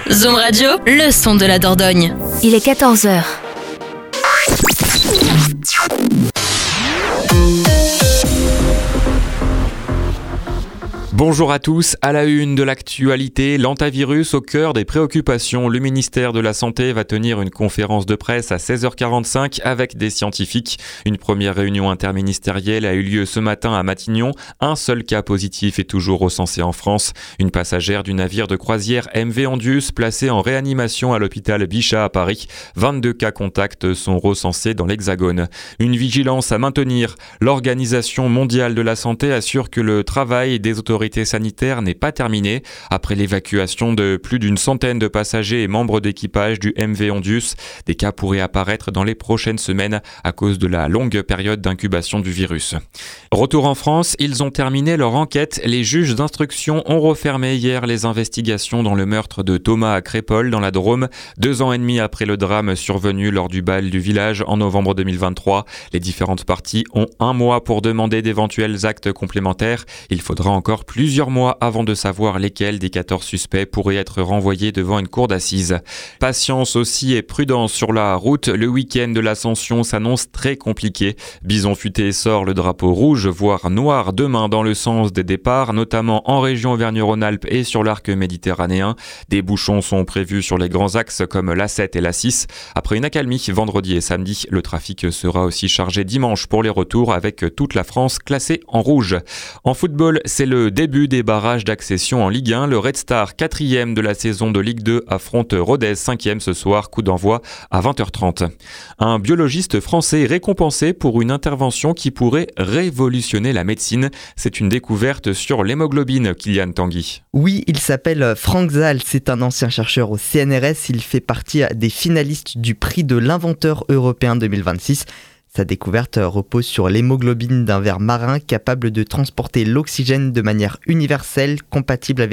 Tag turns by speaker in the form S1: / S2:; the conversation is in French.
S1: Zoom Radio, le son de la Dordogne.
S2: Il est 14h.
S3: Bonjour à tous, à la une de l'actualité, l'hantavirus au cœur des préoccupations. Le ministère de la Santé va tenir une conférence de presse à 16h45 avec des scientifiques. Une première réunion interministérielle a eu lieu ce matin à Matignon. Un seul cas positif est toujours recensé en France. Une passagère du navire de croisière MV Andius placée en réanimation à l'hôpital Bichat à Paris. 22 cas contacts sont recensés dans l'Hexagone. Une vigilance à maintenir. L'Organisation mondiale de la santé assure que le travail des autorités sanitaire n'est pas terminée. Après l'évacuation de plus d'une centaine de passagers et membres d'équipage du MV Andius, des cas pourraient apparaître dans les prochaines semaines à cause de la longue période d'incubation du virus. Retour en France, ils ont terminé leur enquête. Les juges d'instruction ont refermé hier les investigations dans le meurtre de Thomas à Crépol dans la Drôme, 2 ans et demi après le drame survenu lors du bal du village en novembre 2023. Les différentes parties ont 1 mois pour demander d'éventuels actes complémentaires. Il faudra encore plusieurs mois avant de savoir lesquels des 14 suspects pourraient être renvoyés devant une cour d'assises. Patience aussi et prudence sur la route. Le week-end de l'Ascension s'annonce très compliqué. Bison Futé sort le drapeau rouge, voire noir demain dans le sens des départs, notamment en région Auvergne-Rhône-Alpes et sur l'arc méditerranéen. Des bouchons sont prévus sur les grands axes comme l'A7 et l'A6. Après une accalmie vendredi et samedi, le trafic sera aussi chargé dimanche pour les retours avec toute la France classée en rouge. En football, c'est le début des barrages d'accession en Ligue 1. Le Red Star, 4e de la saison de Ligue 2, affronte Rodez, 5e ce soir, coup d'envoi à 20h30. Un biologiste français récompensé pour une intervention qui pourrait révolutionner la médecine. C'est une découverte sur l'hémoglobine, Kylian Tanguy.
S4: Oui, il s'appelle Frank Zahl, c'est un ancien chercheur au CNRS. Il fait partie des finalistes du prix de l'inventeur européen 2026. Sa découverte repose sur l'hémoglobine d'un ver marin capable de transporter l'oxygène de manière universelle, compatible avec